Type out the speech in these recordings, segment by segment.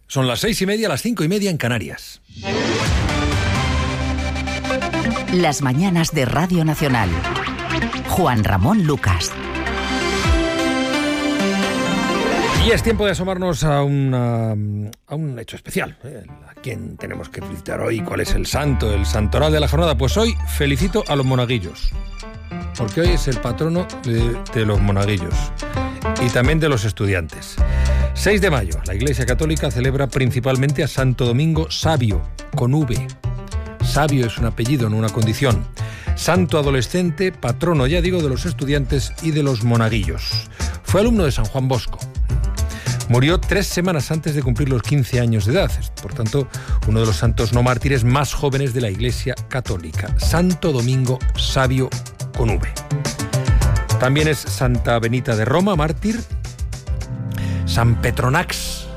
Son las 6:30, las 5:30 en Canarias. Las mañanas de Radio Nacional. Juan Ramón Lucas. Y es tiempo de asomarnos a un hecho especial. ¿A quién tenemos que felicitar hoy? ¿Cuál es el santoral de la jornada? Pues hoy felicito a los monaguillos, porque hoy es el patrono de los monaguillos y también de los estudiantes. 6 de mayo, la Iglesia Católica celebra principalmente a Santo Domingo Sabio, con V. Sabio es un apellido, no una condición. Santo adolescente, patrono, ya digo, de los estudiantes y de los monaguillos. Fue alumno de San Juan Bosco. Murió 3 semanas antes de cumplir los 15 años de edad. Por tanto, uno de los santos no mártires más jóvenes de la Iglesia Católica. Santo Domingo Sabio, con V. También es Santa Benita de Roma, mártir. San Petronax,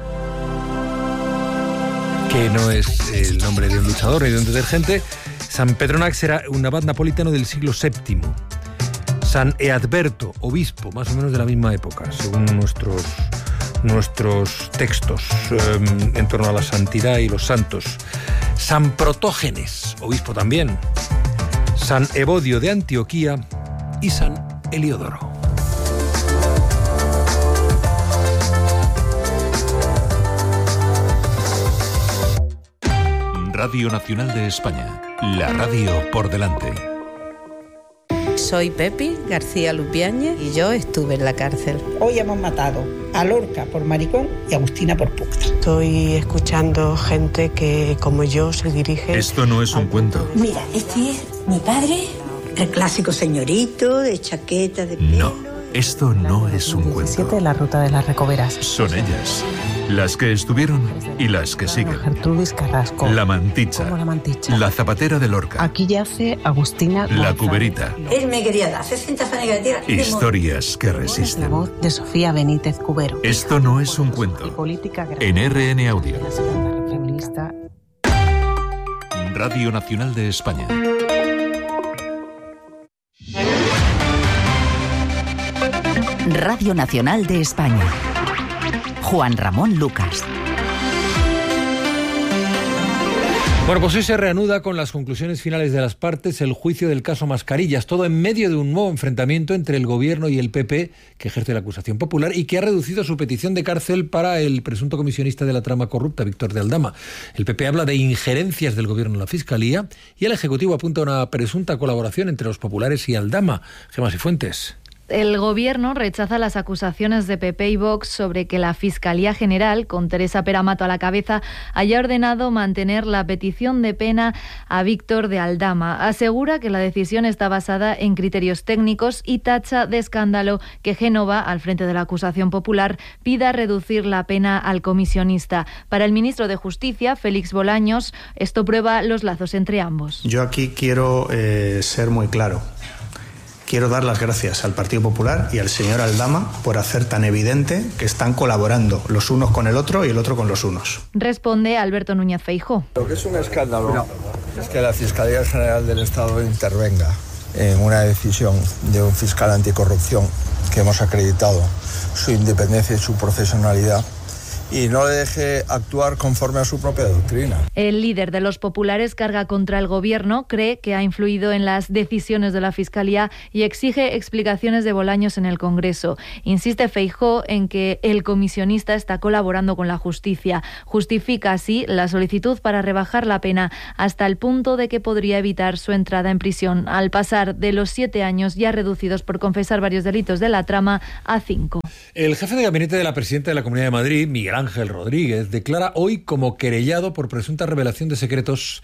que no es el nombre de un luchador ni de un detergente. San Petronax era un abad napolitano del siglo VII. San Eadberto, obispo, más o menos de la misma época, según nuestros textos en torno a la santidad y los santos. San Protógenes, obispo también. San Evodio de Antioquía y San Heliodoro. Radio Nacional de España, la radio por delante. Soy Pepi García Lupiáñez y yo estuve en la cárcel. Hoy hemos matado a Lorca por maricón y a Agustina por puta. Estoy escuchando gente que, como yo, se dirige... Esto no es un cuento. Mira, este es mi padre, el clásico señorito de chaqueta de pelo. No, esto no es un cuento. La ruta de las Recoveras. Son ellas, las que estuvieron y las que siguen. Gertrudis Carrasco. La Manticha. ¿Cómo la Manticha? La Zapatera de Lorca. Aquí yace Agustina La González. Cuberita. Él me quería dar 60 fanes de tierra. Historias que La resisten. voz de Sofía Benítez Cubero. Esto no es un Y cuento. política En RN Audio. La segunda feminista. Radio Nacional de España. Radio Nacional de España. Juan Ramón Lucas. Bueno, pues hoy se reanuda con las conclusiones finales de las partes el juicio del caso Mascarillas, todo en medio de un nuevo enfrentamiento entre el Gobierno y el PP, que ejerce la acusación popular y que ha reducido su petición de cárcel para el presunto comisionista de la trama corrupta, Víctor de Aldama. El PP habla de injerencias del Gobierno en la Fiscalía y el Ejecutivo apunta a una presunta colaboración entre los populares y Aldama. Gemma Cifuentes. El Gobierno rechaza las acusaciones de PP y Vox sobre que la Fiscalía General, con Teresa Peramato a la cabeza, haya ordenado mantener la petición de pena a Víctor de Aldama. Asegura que la decisión está basada en criterios técnicos y tacha de escándalo que Génova, al frente de la acusación popular, pida reducir la pena al comisionista. Para el ministro de Justicia, Félix Bolaños, esto prueba los lazos entre ambos. Yo aquí quiero ser muy claro. Quiero dar las gracias al Partido Popular y al señor Aldama por hacer tan evidente que están colaborando los unos con el otro y el otro con los unos. Responde Alberto Núñez Feijóo. Lo que es un escándalo es que la Fiscalía General del Estado intervenga en una decisión de un fiscal anticorrupción que hemos acreditado su independencia y su profesionalidad y no le deje actuar conforme a su propia doctrina. El líder de los populares carga contra el Gobierno, cree que ha influido en las decisiones de la Fiscalía y exige explicaciones de Bolaños en el Congreso. Insiste Feijóo en que el comisionista está colaborando con la justicia. Justifica así la solicitud para rebajar la pena hasta el punto de que podría evitar su entrada en prisión, al pasar de los 7 años ya reducidos por confesar varios delitos de la trama a 5. El jefe de gabinete de la presidenta de la Comunidad de Madrid, Miguel Ángel Rodríguez, declara hoy como querellado por presunta revelación de secretos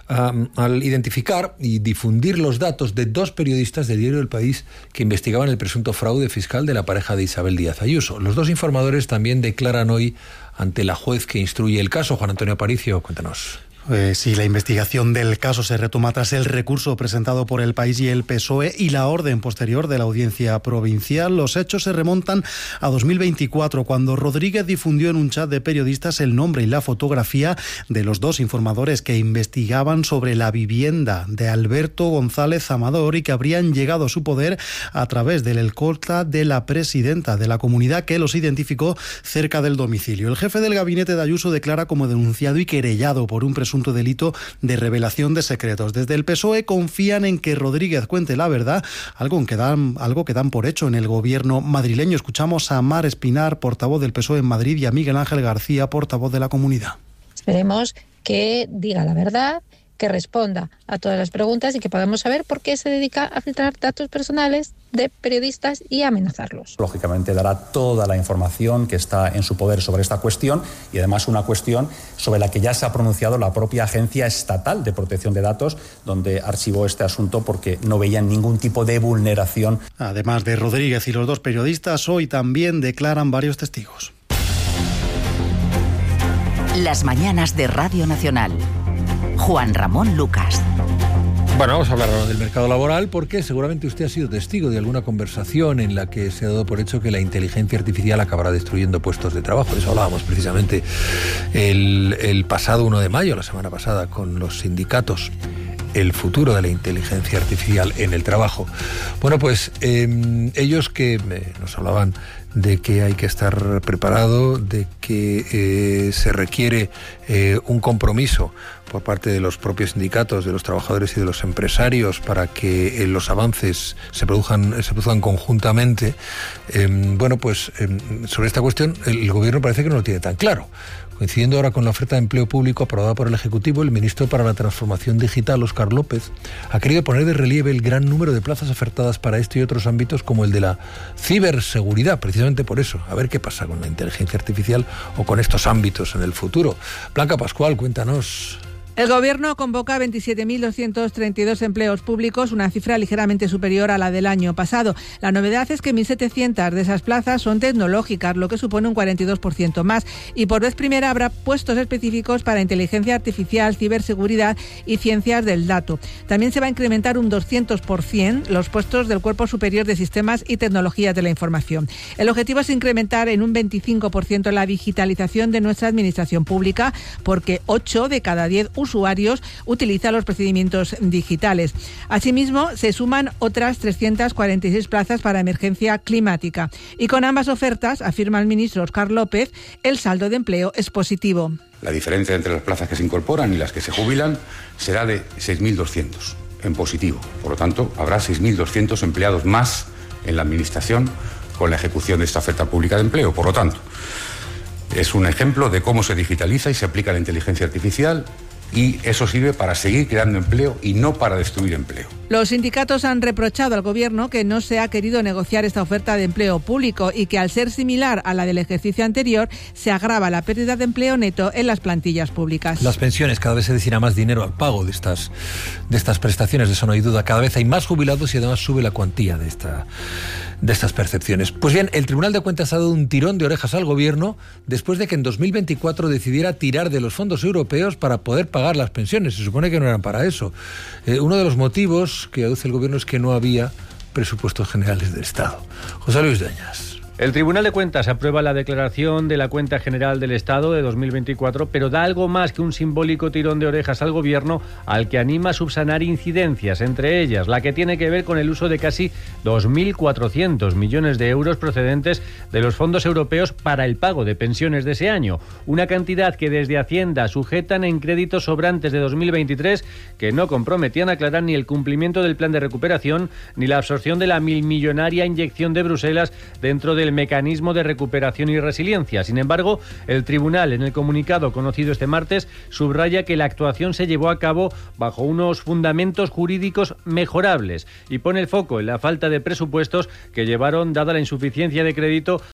al identificar y difundir los datos de 2 periodistas del diario El País que investigaban el presunto fraude fiscal de la pareja de Isabel Díaz Ayuso. Los 2 informadores también declaran hoy ante la juez que instruye el caso. Juan Antonio Aparicio, cuéntanos. Sí, la investigación del caso se retoma tras el recurso presentado por El País y el PSOE y la orden posterior de la Audiencia Provincial. Los hechos se remontan a 2024, cuando Rodríguez difundió en un chat de periodistas el nombre y la fotografía de los dos informadores que investigaban sobre la vivienda de Alberto González Amador y que habrían llegado a su poder a través del escolta de la presidenta de la comunidad, que los identificó cerca del domicilio. El jefe del gabinete de Ayuso declara como denunciado y querellado por un presunto delito de revelación de secretos. Desde el PSOE confían en que Rodríguez cuente la verdad, algo que dan por hecho en el gobierno madrileño. Escuchamos a Mar Espinar, portavoz del PSOE en Madrid, y a Miguel Ángel García, portavoz de la comunidad. Esperemos que diga la verdad, que responda a todas las preguntas y que podamos saber por qué se dedica a filtrar datos personales de periodistas y a amenazarlos. Lógicamente dará toda la información que está en su poder sobre esta cuestión, y además una cuestión sobre la que ya se ha pronunciado la propia Agencia Estatal de Protección de Datos, donde archivó este asunto porque no veían ningún tipo de vulneración. Además de Rodríguez y los dos periodistas, hoy también declaran varios testigos. Las mañanas de Radio Nacional. Juan Ramón Lucas. Bueno, vamos a hablar ahora del mercado laboral, porque seguramente usted ha sido testigo de alguna conversación en la que se ha dado por hecho que la inteligencia artificial acabará destruyendo puestos de trabajo. De eso hablábamos precisamente el pasado 1 de mayo, la semana pasada, con los sindicatos. El futuro de la inteligencia artificial en el trabajo. Bueno, pues ellos que nos hablaban de que hay que estar preparado, de que se requiere un compromiso por parte de los propios sindicatos, de los trabajadores y de los empresarios para que los avances se produzcan conjuntamente. Bueno, pues sobre esta cuestión el gobierno parece que no lo tiene tan claro. Coincidiendo ahora con la oferta de empleo público aprobada por el Ejecutivo, el ministro para la Transformación Digital, Óscar López, ha querido poner de relieve el gran número de plazas ofertadas para este y otros ámbitos, como el de la ciberseguridad, precisamente por eso. A ver qué pasa con la inteligencia artificial o con estos ámbitos en el futuro. Blanca Pascual, cuéntanos. El Gobierno convoca 27.232 empleos públicos, una cifra ligeramente superior a la del año pasado. La novedad es que 1.700 de esas plazas son tecnológicas, lo que supone un 42% más. Y por vez primera habrá puestos específicos para inteligencia artificial, ciberseguridad y ciencias del dato. También se va a incrementar un 200% los puestos del Cuerpo Superior de Sistemas y Tecnologías de la Información. El objetivo es incrementar en un 25% la digitalización de nuestra administración pública, porque 8 de cada 10 usuarios utilizan los procedimientos digitales. Asimismo, se suman otras 346 plazas para emergencia climática. Y con ambas ofertas, afirma el ministro Óscar López, el saldo de empleo es positivo. La diferencia entre las plazas que se incorporan y las que se jubilan será de 6.200 en positivo. Por lo tanto, habrá 6.200 empleados más en la Administración con la ejecución de esta oferta pública de empleo. Por lo tanto, es un ejemplo de cómo se digitaliza y se aplica la inteligencia artificial, y eso sirve para seguir creando empleo y no para destruir empleo. Los sindicatos han reprochado al Gobierno que no se ha querido negociar esta oferta de empleo público y que, al ser similar a la del ejercicio anterior, se agrava la pérdida de empleo neto en las plantillas públicas. Las pensiones, cada vez se destina más dinero al pago de estas prestaciones, de eso no hay duda. Cada vez hay más jubilados y además sube la cuantía de estas percepciones. Pues bien, el Tribunal de Cuentas ha dado un tirón de orejas al Gobierno después de que en 2024 decidiera tirar de los fondos europeos para poder pagar las pensiones. Se supone que no eran para eso. Uno de los motivos que aduce el Gobierno es que no había presupuestos generales del Estado. José Luis Dueñas. El Tribunal de Cuentas aprueba la declaración de la Cuenta General del Estado de 2024, pero da algo más que un simbólico tirón de orejas al Gobierno, al que anima a subsanar incidencias, entre ellas la que tiene que ver con el uso de casi 2.400 millones de euros procedentes de los fondos europeos para el pago de pensiones de ese año, una cantidad que desde Hacienda sujetan en créditos sobrantes de 2023 que no comprometían a aclarar ni el cumplimiento del plan de recuperación ni la absorción de la millonaria inyección de Bruselas dentro del mecanismo de recuperación y resiliencia. Sin embargo, el tribunal, en el comunicado conocido este martes, subraya que la actuación se llevó a cabo bajo unos fundamentos jurídicos mejorables y pone el foco en la falta de presupuestos que llevaron, dada la insuficiencia de crédito,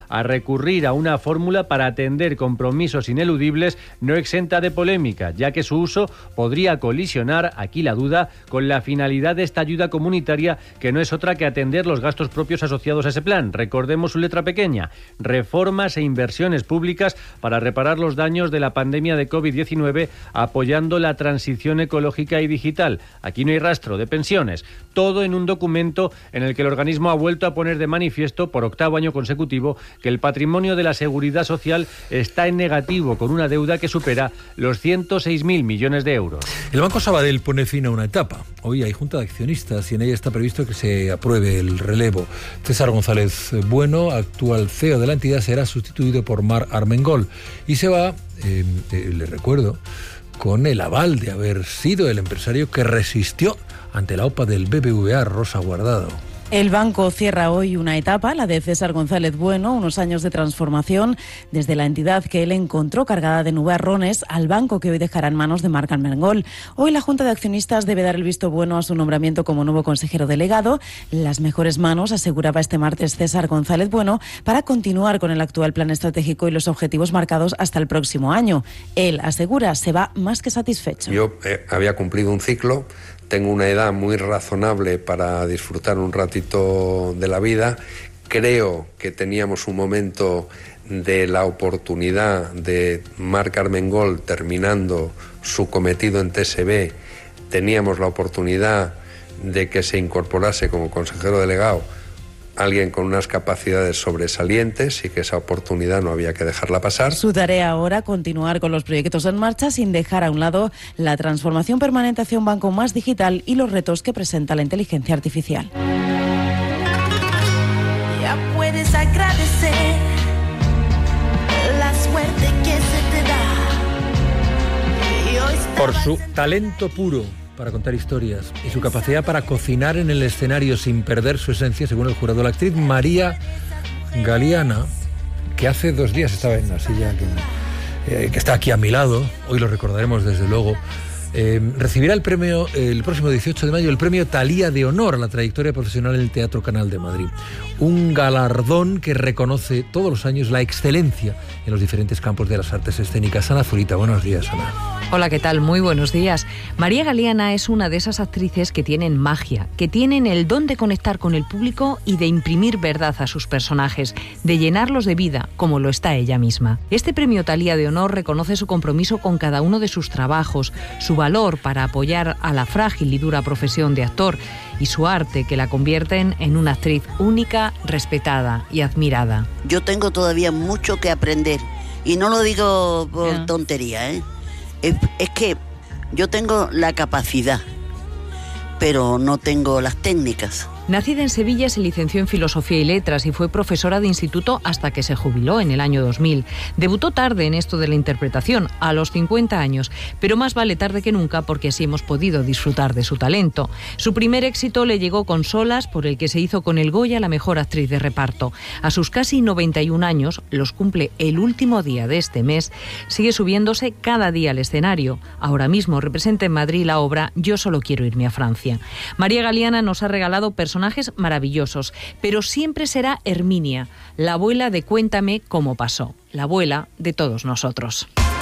a recurrir a una fórmula para atender compromisos ineludibles no exenta de polémica, ya que su uso podría colisionar, aquí la duda, con la finalidad de esta ayuda comunitaria, que no es otra que atender los gastos propios asociados a ese plan. Recordemos su letra pequeña: reformas e inversiones públicas para reparar los daños de la pandemia de COVID-19, apoyando la transición ecológica y digital. Aquí no hay rastro de pensiones. Todo en un documento en el que el organismo ha vuelto a poner de manifiesto por 8º año consecutivo que el patrimonio de la Seguridad Social está en negativo, con una deuda que supera los 106.000 millones de euros. El Banco Sabadell pone fin a una etapa. Hoy hay junta de accionistas y en ella está previsto que se apruebe el relevo. César González Bueno, actual CEO de la entidad, será sustituido por Mar Armengol y se va, le recuerdo, con el aval de haber sido el empresario que resistió ante la OPA del BBVA, Rosa Guardado. El banco cierra hoy una etapa, la de César González Bueno, unos años de transformación desde la entidad que él encontró cargada de nubarrones al banco que hoy dejará en manos de Marc Armengol. Hoy la Junta de Accionistas debe dar el visto bueno a su nombramiento como nuevo consejero delegado. Las mejores manos, aseguraba este martes César González Bueno, para continuar con el actual plan estratégico y los objetivos marcados hasta el próximo año. Él asegura se va más que satisfecho. Yo había cumplido un ciclo. Tengo una edad muy razonable para disfrutar un ratito de la vida. Creo que teníamos un momento de la oportunidad de Marc Armengol terminando su cometido en TSB. Teníamos la oportunidad de que se incorporase como consejero delegado alguien con unas capacidades sobresalientes y que esa oportunidad no había que dejarla pasar. Su tarea ahora, continuar con los proyectos en marcha sin dejar a un lado la transformación permanente hacia un banco más digital y los retos que presenta la inteligencia artificial. Ya puedes agradecer la suerte que se te da. Por su talento puro para contar historias y su capacidad para cocinar en el escenario sin perder su esencia, según el jurado, la actriz María Galiana, que hace 2 días estaba en la silla que está aquí a mi lado, hoy lo recordaremos desde luego, recibirá el premio el próximo 18 de mayo, el premio Thalía de Honor a la trayectoria profesional en el Teatro Canal de Madrid. Un galardón que reconoce todos los años la excelencia en los diferentes campos de las artes escénicas. Ana Zurita, buenos días, Ana. Hola, ¿qué tal? Muy buenos días. María Galiana es una de esas actrices que tienen magia, que tienen el don de conectar con el público y de imprimir verdad a sus personajes, de llenarlos de vida, como lo está ella misma. Este premio Thalía de Honor reconoce su compromiso con cada uno de sus trabajos, su valor para apoyar a la frágil y dura profesión de actor y su arte, que la convierten en una actriz única, respetada y admirada. Yo tengo todavía mucho que aprender y no lo digo por tontería, ¿eh? Es que yo tengo la capacidad, pero no tengo las técnicas. Nacida en Sevilla, se licenció en Filosofía y Letras y fue profesora de instituto hasta que se jubiló en el año 2000. Debutó tarde en esto de la interpretación, a los 50 años, pero más vale tarde que nunca porque así hemos podido disfrutar de su talento. Su primer éxito le llegó con Solas, por el que se hizo con el Goya la mejor actriz de reparto. A sus casi 91 años, los cumple el último día de este mes, sigue subiéndose cada día al escenario. Ahora mismo representa en Madrid la obra Yo solo quiero irme a Francia. María Galiana nos ha regalado personajes maravillosos, pero siempre será Herminia, la abuela de Cuéntame cómo pasó, la abuela de todos nosotros.